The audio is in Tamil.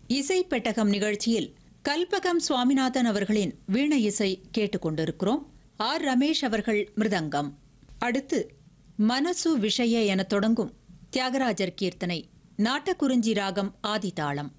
இசை பெட்டகம் நிகழ்ச்சியில் கல்பகம் சுவாமிநாதன் அவர்களின் வீணை இசை கேட்டுக்கொண்டிருக்கிறோம். ஆர் ரமேஷ் அவர்கள் மிருதங்கம். அடுத்து மனசு விஷய என தொடங்கும் தியாகராஜர் கீர்த்தனை, நாட்டக்குறிஞ்சி ராகம் ஆதிதாளம்.